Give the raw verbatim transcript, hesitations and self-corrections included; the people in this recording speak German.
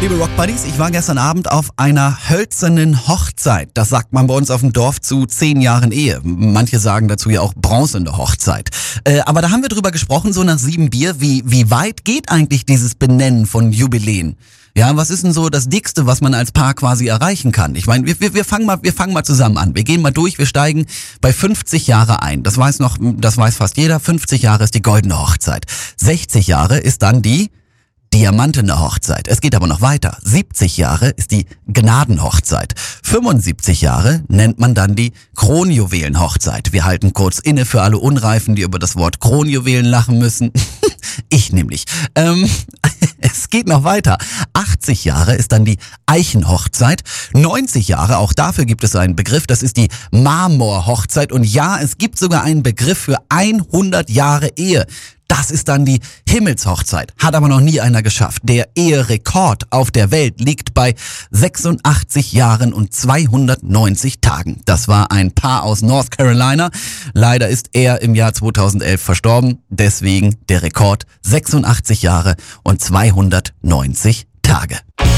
Liebe Rock Buddies, ich war gestern Abend auf einer hölzernen Hochzeit. Das sagt man bei uns auf dem Dorf zu zehn Jahren Ehe. Manche sagen dazu ja auch bronzene Hochzeit. Äh, aber da haben wir drüber gesprochen, so nach sieben Bier, wie, wie weit geht eigentlich dieses Benennen von Jubiläen? Ja, was ist denn so das Dickste, was man als Paar quasi erreichen kann? Ich meine, wir, wir, wir fangen mal, wir fangen mal zusammen an. Wir gehen mal durch, wir steigen bei fünfzig Jahre ein. Das weiß noch, das weiß fast jeder. fünfzig Jahre ist die goldene Hochzeit. sechzig Jahre ist dann die diamantene Hochzeit. Es geht aber noch weiter. siebzig Jahre ist die Gnadenhochzeit. fünfundsiebzig Jahre nennt man dann die Kronjuwelenhochzeit. Wir halten kurz inne für alle Unreifen, die über das Wort Kronjuwelen lachen müssen. Ich nämlich. Ähm, es geht noch weiter. achtzig Jahre ist dann die Eichenhochzeit. neunzig Jahre, auch dafür gibt es einen Begriff, das ist die Marmorhochzeit. Und ja, es gibt sogar einen Begriff für hundert Jahre Ehe. Das ist dann die Himmelshochzeit. Hat aber noch nie einer geschafft. Der Eherekord auf der Welt liegt bei sechsundachtzig Jahren und zweihundertneunzig Tagen. Das war ein Paar aus North Carolina. Leider ist er im Jahr zweitausendelf verstorben. Deswegen der Rekord sechsundachtzig Jahre und zweihundertneunzig Tage.